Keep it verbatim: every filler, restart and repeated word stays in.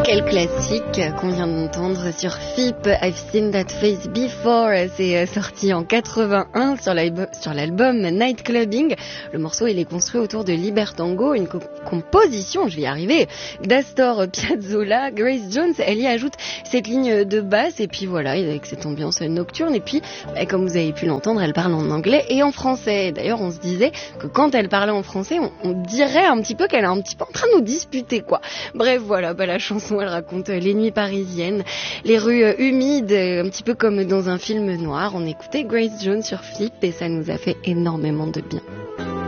Quel classique qu'on vient d'entendre sur F I P, I've Seen That Face Before. C'est sorti en quatre-vingt-un sur l'album Nightclubbing. Le morceau, il est construit autour de Libertango, une co- composition, je vais y arriver, d'Astor Piazzolla. Grace Jones, elle y ajoute cette ligne de basse et puis voilà, avec cette ambiance nocturne. Et puis, bah, comme vous avez pu l'entendre, elle parle en anglais et en français. D'ailleurs, on se disait que quand elle parlait en français, on, on dirait un petit peu qu'elle est un petit peu en train de nous disputer, quoi. Bref, voilà, bah, la chanson, elle raconte les nuits parisiennes, les rues humides, un petit peu comme dans un film noir. On écoutait Grace Jones sur Flip et ça nous a fait énormément de bien.